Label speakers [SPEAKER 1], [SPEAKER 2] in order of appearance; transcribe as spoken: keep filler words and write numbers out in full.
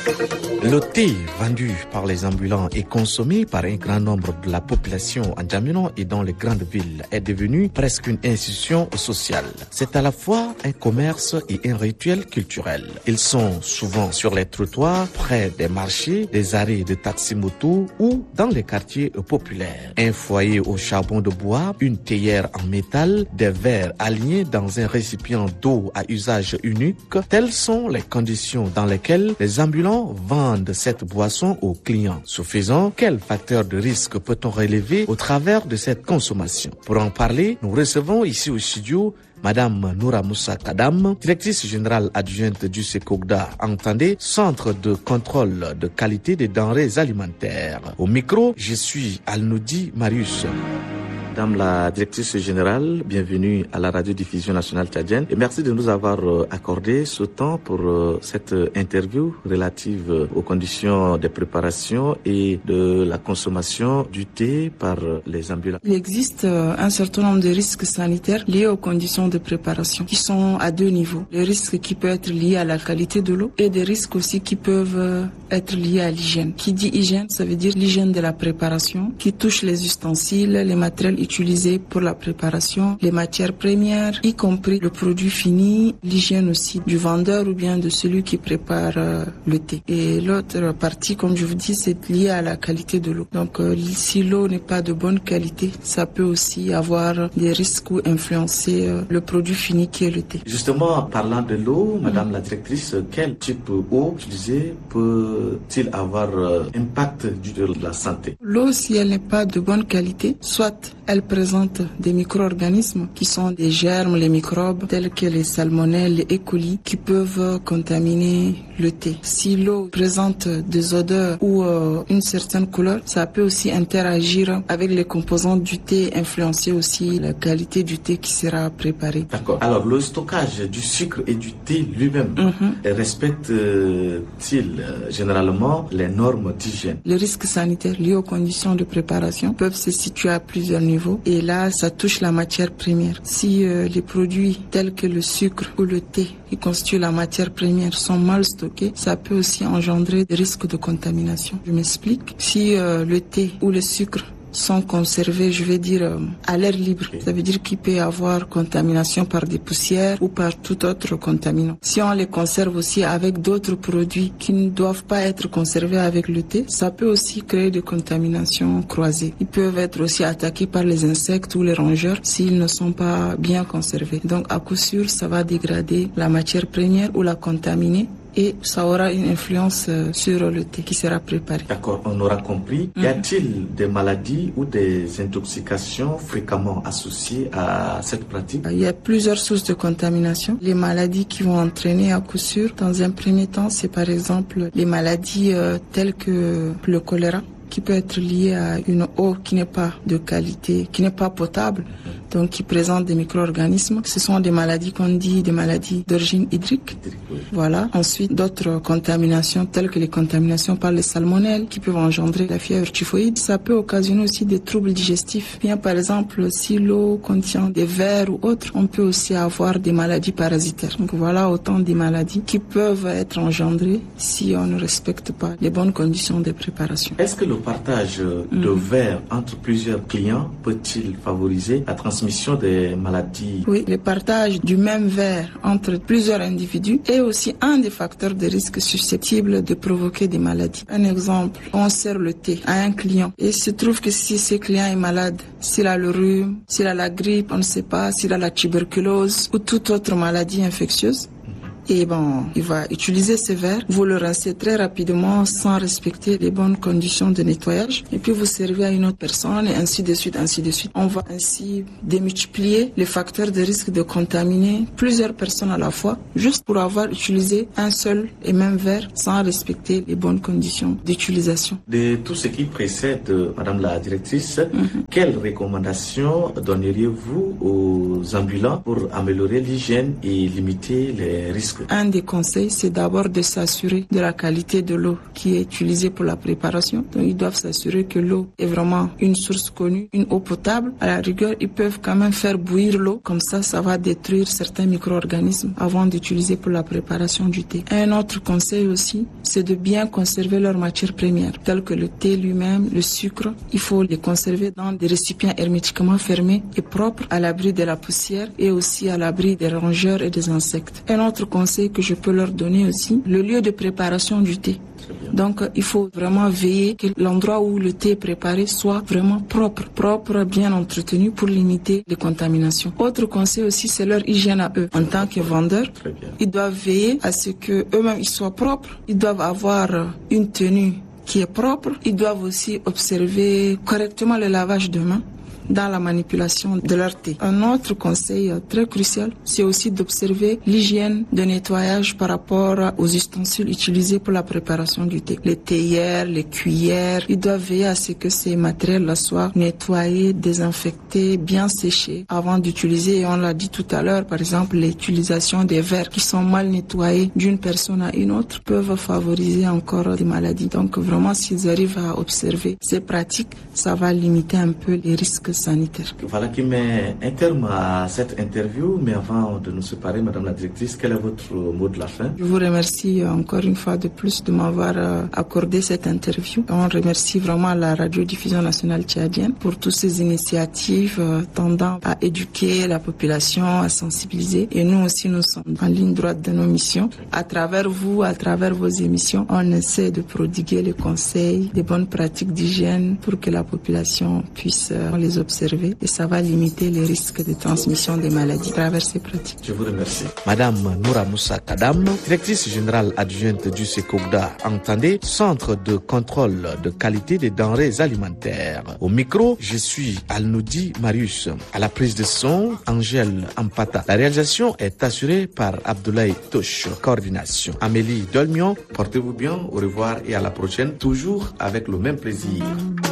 [SPEAKER 1] Le thé vendu par les ambulants et consommé par un grand nombre de la population en Djamena et dans les grandes villes est devenu presque une institution sociale. C'est à la fois un commerce et un rituel culturel. Ils sont souvent sur les trottoirs, près des marchés, des arrêts de taxi-moto ou dans les quartiers populaires. Un foyer au charbon de bois, une théière en métal, des verres alignés dans un récipient d'eau à usage unique, telles sont les conditions dans lesquelles les ambulants vendent de cette boisson aux clients. Ce faisant, quel facteur de risque peut-on relever au travers de cette consommation? Pour en parler, nous recevons ici au studio Madame Noura Moussa Kadam, directrice générale adjointe du SECOGDA, entendez, Centre de contrôle de qualité des denrées alimentaires. Au micro, je suis Alnoudi Marius. Madame la directrice générale, bienvenue à la radiodiffusion nationale tchadienne et merci de nous avoir accordé ce temps pour cette interview relative aux conditions de préparation et de la consommation du thé par les ambulants.
[SPEAKER 2] Il existe un certain nombre de risques sanitaires liés aux conditions de préparation qui sont à deux niveaux. Les risques qui peuvent être liés à la qualité de l'eau et des risques aussi qui peuvent être liés à l'hygiène. Qui dit hygiène, ça veut dire l'hygiène de la préparation qui touche les ustensiles, les matériels utilisés pour la préparation, les matières premières, y compris le produit fini, l'hygiène aussi du vendeur ou bien de celui qui prépare euh, le thé. Et l'autre partie, comme je vous dis, c'est lié à la qualité de l'eau. Donc euh, si l'eau n'est pas de bonne qualité, ça peut aussi avoir des risques ou influencer euh, le produit fini qui est le thé.
[SPEAKER 1] Justement, parlant de l'eau, Madame mmh. la directrice, quel type d'eau utilisée peut-il avoir euh, impact sur la santé?
[SPEAKER 2] L'eau, si elle n'est pas de bonne qualité, soit elle présente des micro-organismes qui sont des germes, les microbes, tels que les salmonelles, les E. coli, qui peuvent contaminer le thé. Si l'eau présente des odeurs ou euh, une certaine couleur, ça peut aussi interagir avec les composants du thé, influencer aussi la qualité du thé qui sera préparé.
[SPEAKER 1] D'accord. Alors, le stockage du sucre et du thé lui-même mm-hmm. respecte-t-il euh, généralement les normes d'hygiène?
[SPEAKER 2] Les risques sanitaires liés aux conditions de préparation peuvent se situer à plusieurs niveaux. Et là, ça touche la matière première. Si euh, les produits tels que le sucre ou le thé qui constituent la matière première sont mal stockés, ça peut aussi engendrer des risques de contamination. Je m'explique. Si euh, le thé ou le sucre sont conservés, je vais dire, euh, à l'air libre. Ça veut dire qu'il peut y avoir contamination par des poussières ou par tout autre contaminant. Si on les conserve aussi avec d'autres produits qui ne doivent pas être conservés avec le thé, ça peut aussi créer des contaminations croisées. Ils peuvent être aussi attaqués par les insectes ou les rongeurs s'ils ne sont pas bien conservés. Donc, à coup sûr, ça va dégrader la matière première ou la contaminer. Et ça aura une influence sur le thé qui sera préparé.
[SPEAKER 1] D'accord, on aura compris. Mm-hmm. Y a-t-il des maladies ou des intoxications fréquemment associées à cette pratique?
[SPEAKER 2] Il y a plusieurs sources de contamination. Les maladies qui vont entraîner à coup sûr, dans un premier temps, c'est par exemple les maladies euh, telles que le choléra, qui peut être lié à une eau qui n'est pas de qualité, qui n'est pas potable, mm-hmm. donc qui présente des micro-organismes. Ce sont des maladies qu'on dit des maladies d'origine hydrique. Oui. Voilà. Ensuite, d'autres contaminations telles que les contaminations par les salmonelles qui peuvent engendrer la fièvre typhoïde. Ça peut occasionner aussi des troubles digestifs. Bien, par exemple, si l'eau contient des vers ou autres, on peut aussi avoir des maladies parasitaires. Donc voilà autant de maladies qui peuvent être engendrées si on ne respecte pas les bonnes conditions de préparation.
[SPEAKER 1] Est-ce que le partage de mmh. verres entre plusieurs clients peut-il favoriser la transmission des maladies?
[SPEAKER 2] Oui, le partage du même verre entre plusieurs individus est aussi un des facteurs de risque susceptibles de provoquer des maladies. Un exemple, on sert le thé à un client et il se trouve que si ce client est malade, s'il a le rhume, s'il a la grippe, on ne sait pas, s'il a la tuberculose ou toute autre maladie infectieuse, et bon, il va utiliser ce verre, vous le rincez très rapidement sans respecter les bonnes conditions de nettoyage et puis vous servez à une autre personne et ainsi de suite, ainsi de suite. On va ainsi démultiplier les facteurs de risque de contaminer plusieurs personnes à la fois juste pour avoir utilisé un seul et même verre sans respecter les bonnes conditions d'utilisation.
[SPEAKER 1] De tout ce qui précède, Madame la directrice, mm-hmm. quelles recommandations donneriez-vous aux ambulants pour améliorer l'hygiène et limiter les risques risques?
[SPEAKER 2] Un des conseils, c'est d'abord de s'assurer de la qualité de l'eau qui est utilisée pour la préparation. Donc, ils doivent s'assurer que l'eau est vraiment une source connue, une eau potable. À la rigueur, ils peuvent quand même faire bouillir l'eau. Comme ça, ça va détruire certains micro-organismes avant d'utiliser pour la préparation du thé. Un autre conseil aussi, c'est de bien conserver leurs matières premières, telles que le thé lui-même, le sucre. Il faut les conserver dans des récipients hermétiquement fermés et propres, à l'abri de la poussière et aussi à l'abri des rongeurs et des insectes. Un autre conseil que je peux leur donner aussi, le lieu de préparation du thé. Donc, il faut vraiment veiller que l'endroit où le thé est préparé soit vraiment propre, propre, bien entretenu pour limiter les contaminations. Autre conseil aussi, c'est leur hygiène à eux. En tant que vendeurs, ils doivent veiller à ce que eux-mêmes ils soient propres. Ils doivent avoir une tenue qui est propre. Ils doivent aussi observer correctement le lavage de mains dans la manipulation de leur thé. Un autre conseil très crucial, c'est aussi d'observer l'hygiène de nettoyage par rapport aux ustensiles utilisés pour la préparation du thé. Les théières, les cuillères, ils doivent veiller à ce que ces matériels-là soient nettoyés, désinfectés, bien séchés avant d'utiliser. Et on l'a dit tout à l'heure, par exemple, l'utilisation des verres qui sont mal nettoyés d'une personne à une autre peuvent favoriser encore des maladies. Donc vraiment, s'ils arrivent à observer ces pratiques, ça va limiter un peu les risques sanitaire.
[SPEAKER 1] Voilà qui met un terme à cette interview, mais avant de nous séparer, Madame la Directrice, quel est votre mot de la fin?
[SPEAKER 2] Je vous remercie encore une fois de plus de m'avoir accordé cette interview. On remercie vraiment la radiodiffusion nationale tchadienne pour toutes ces initiatives tendant à éduquer la population, à sensibiliser. Et nous aussi, nous sommes en ligne droite de nos missions. À travers vous, à travers vos émissions, on essaie de prodiguer les conseils, des bonnes pratiques d'hygiène pour que la population puisse les observer et ça va limiter les risques de transmission des maladies à travers ces pratiques.
[SPEAKER 1] Je vous remercie. Madame Noura Moussa Kadam, directrice générale adjointe du SECOGDA, entendez, Centre de contrôle de qualité des denrées alimentaires. Au micro, je suis Alnoudi Marius. À la prise de son, Angèle Ampata. La réalisation est assurée par Abdoulaye Touche. Coordination, Amélie Dolmion. Portez-vous bien, au revoir et à la prochaine, toujours avec le même plaisir.